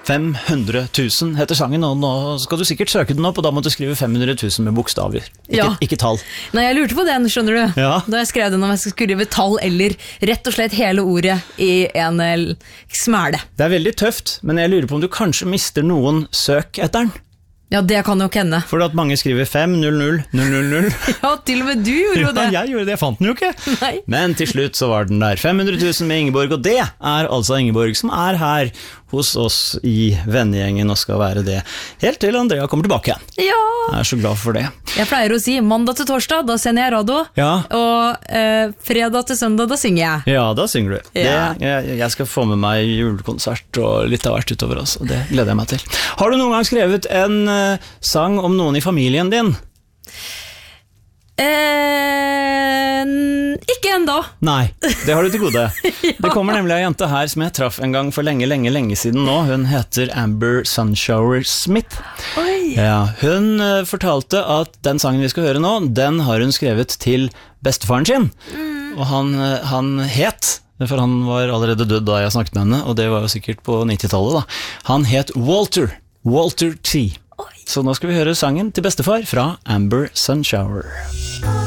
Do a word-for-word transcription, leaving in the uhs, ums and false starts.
fem hundre tusen heter sangen, og nå skal du sikkert søke den opp, og da må du skrive fem hundre tusen med bokstaver, ikke, Ja. ikke tall. Nei, jeg lurte på den, skjønner du. Ja. Da jeg skrev den om jeg skulle skrive tall eller rett og slett hele ordet i en eh, smæle. Det er veldig tøft, men jeg lurer på om du kanskje mister noen søk etter den. Ja, det kan jo kenne. For at mange skriver fem null null null null null. Ja, til og med du gjorde jo det. Ja, jeg gjorde det, jeg fant den jo ikke. Nei. Men til slutt så var den der. fem hundre tusen med Ingeborg, og det er altså Ingeborg som er her hos oss i vennegjengen og skal være det helt til Andrea kommer tilbake igjen. Ja. Jeg er så glad for det. Jeg pleier å si mandag til torsdag, da sender jeg radio, Ja. og eh, fredag til søndag, da synger jeg. Ja, da synger du. Ja. Det, jeg, jeg skal få med meg julekonsert og litt av hvert utover oss, og det gleder jeg meg til. Har du noen gang skrevet en uh, sang om noen i familien din? Eh, ikke enda. Nei, det har du til gode. ja. Det kommer nemlig en jente her som jeg traff en gang for lenge, lenge, lenge siden nå. Hun heter Amber Sunshower Smith. Oi. Ja, hun uh, fortalte at den sangen vi skal høre nå, den har hun skrevet til bestefaren sin. Mm. Og han, uh, han het, for han var allerede død da jeg snakket med henne, og det var jo sikkert på nittitallet da. Han het Walter, Walter T. Oi. Så nå skal vi høre sangen til bestefar fra Amber Sunshower.